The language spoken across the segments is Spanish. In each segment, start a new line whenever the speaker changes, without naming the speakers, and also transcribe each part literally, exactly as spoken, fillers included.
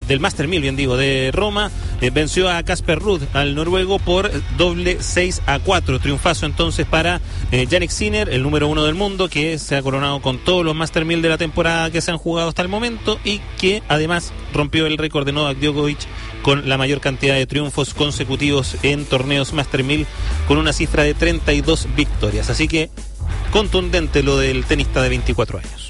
del Master mil, bien digo, de Roma, eh, venció a Casper Ruud, al noruego, por doble seis a cuatro. Triunfazo entonces para eh, Jannik Sinner, el número uno del mundo, que se ha coronado con todos los Master mil de la temporada que se han jugado hasta el momento y que además rompió el récord de Novak Djokovic con la mayor cantidad de triunfos consecutivos en torneos Master mil, con una cifra de treinta y dos victorias. Así que contundente lo del tenista de veinticuatro años.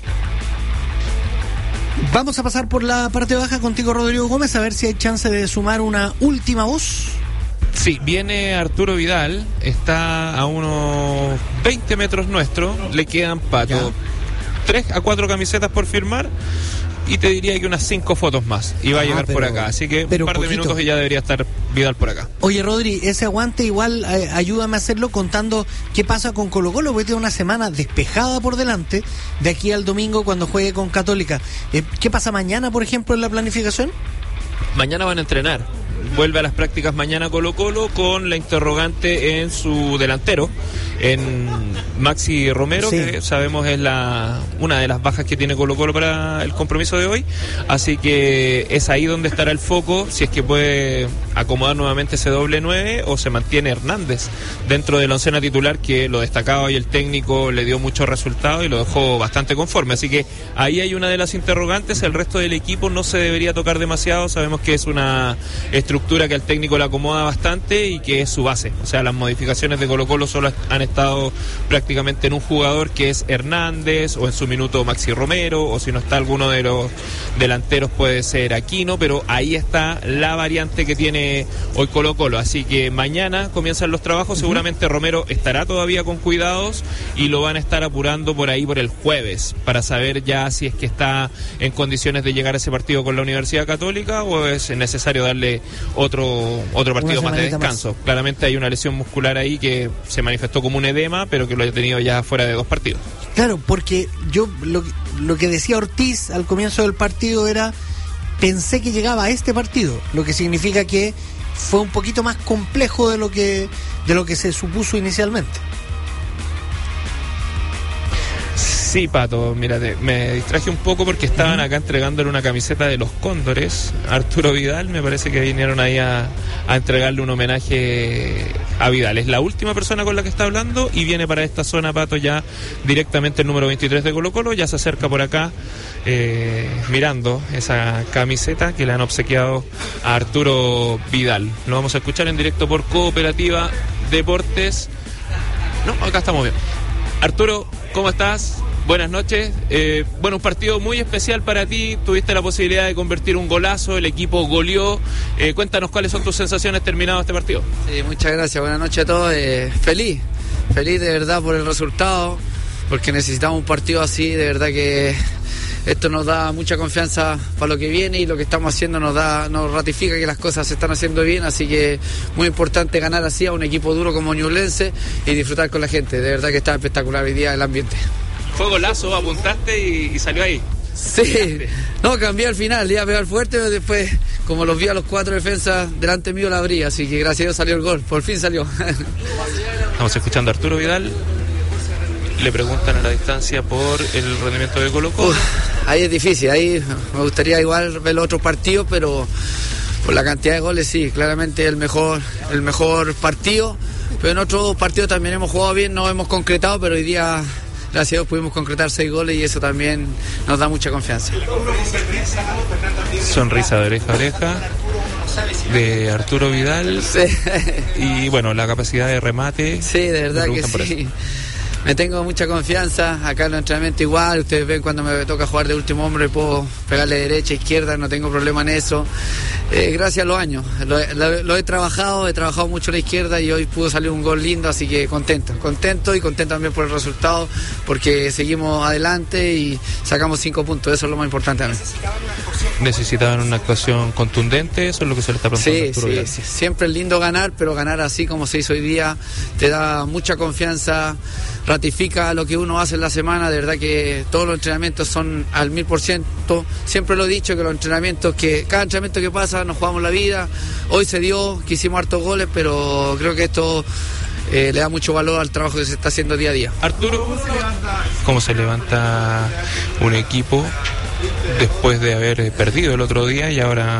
Vamos a pasar por la parte baja contigo, Rodrigo Gómez, a ver si hay chance de sumar una última voz.
Sí, viene Arturo Vidal, está a unos veinte metros nuestro, le quedan, Pato, tres a cuatro camisetas por firmar y te diría que unas cinco fotos más y va ah, a llegar pero, por acá, así que un par de poquito. minutos y ya debería estar Vidal por acá.
Oye, Rodri, ese aguante igual eh, ayúdame a hacerlo contando qué pasa con Colo Colo, porque tiene una semana despejada por delante de aquí al domingo cuando juegue con Católica. Eh, ¿qué pasa mañana, por ejemplo, en la planificación?
Mañana van a entrenar. Vuelve a las prácticas mañana Colo Colo con la interrogante en su delantero, en Maxi Romero, sí. que sabemos es la una de las bajas que tiene Colo Colo para el compromiso de hoy, así que es ahí donde estará el foco, si es que puede acomodar nuevamente ese doble nueve o se mantiene Hernández dentro de la oncena titular, que lo destacaba y el técnico le dio muchos resultados y lo dejó bastante conforme, así que ahí hay una de las interrogantes. El resto del equipo no se debería tocar demasiado, sabemos que es una estructura que al técnico le acomoda bastante y que es su base, o sea, las modificaciones de Colo Colo solo han estado prácticamente en un jugador que es Hernández, o en su minuto Maxi Romero, o si no está alguno de los delanteros puede ser Aquino, pero ahí está la variante que tiene hoy Colo Colo, así que mañana comienzan los trabajos, seguramente Romero estará todavía con cuidados y lo van a estar apurando por ahí por el jueves, para saber ya si es que está en condiciones de llegar a ese partido con la Universidad Católica o es necesario darle otro otro partido más de descanso. Más. Claramente hay una lesión muscular ahí que se manifestó como un edema, pero que lo ha tenido ya fuera de dos partidos.
Claro, porque yo lo, lo que decía Ortiz al comienzo del partido era, pensé que llegaba a este partido, lo que significa que fue un poquito más complejo de lo que de lo que se supuso inicialmente.
Sí, Pato, mira, me distraje un poco porque estaban acá entregándole una camiseta de los Cóndores a Arturo Vidal. Me parece que vinieron ahí a, a entregarle un homenaje a Vidal. Es la última persona con la que está hablando y viene para esta zona, Pato, ya directamente el número veintitrés de Colo Colo. Ya se acerca por acá eh, mirando esa camiseta que le han obsequiado a Arturo Vidal. Lo vamos a escuchar en directo por Cooperativa Deportes. No, acá estamos bien. Arturo, ¿cómo estás? Buenas noches. Eh, bueno, un partido muy especial para ti. Tuviste la posibilidad de convertir un golazo, el equipo goleó. Eh, cuéntanos cuáles son tus sensaciones terminado este partido.
Sí, muchas gracias. Buenas noches a todos. Eh, feliz, feliz de verdad por el resultado, porque necesitamos un partido así. De verdad que esto nos da mucha confianza para lo que viene y lo que estamos haciendo nos da, nos ratifica que las cosas se están haciendo bien, así que muy importante ganar así a un equipo duro como Ñublense y disfrutar con la gente. De verdad que está espectacular hoy día el ambiente.
Fue golazo, apuntaste y, y salió ahí.
Sí, no, cambié al final, iba a pegar fuerte, pero después, como los vi a los cuatro defensas delante mío, la abrí, así que gracias a Dios salió el gol, por fin salió.
Estamos escuchando a Arturo Vidal. Le preguntan a la distancia por el rendimiento de Colo Colo.
Uf, ahí es difícil, ahí me gustaría igual ver los otros partidos, pero por la cantidad de goles sí, claramente el mejor, el mejor partido, pero en otros partidos también hemos jugado bien, no hemos concretado, pero hoy día gracias a Dios pudimos concretar seis goles y eso también nos da mucha confianza.
Sonrisa de oreja a oreja de Arturo Vidal.
Sí.
Y bueno, la capacidad de remate.
Sí, de verdad que sí. Me tengo mucha confianza, acá en el entrenamiento igual, ustedes ven cuando me toca jugar de último hombre, puedo pegarle derecha, izquierda, no tengo problema en eso. Eh, gracias a los años, lo, lo, lo he trabajado, he trabajado mucho la izquierda y hoy pudo salir un gol lindo, así que contento, contento y contento también por el resultado, porque seguimos adelante y sacamos cinco puntos, eso es lo más importante a mí.
Necesitaban una actuación contundente, eso es lo que se le está preguntando.
Sí, sí, sí, siempre es lindo ganar, pero ganar así como se hizo hoy día te da mucha confianza, ratifica lo que uno hace en la semana. De verdad que todos los entrenamientos son al mil por ciento, siempre lo he dicho, que los entrenamientos, que cada entrenamiento que pasa nos jugamos la vida. Hoy se dio, que hicimos hartos goles, pero creo que esto eh, le da mucho valor al trabajo que se está haciendo día a día.
Arturo, ¿cómo se levanta un equipo después de haber perdido el otro día y ahora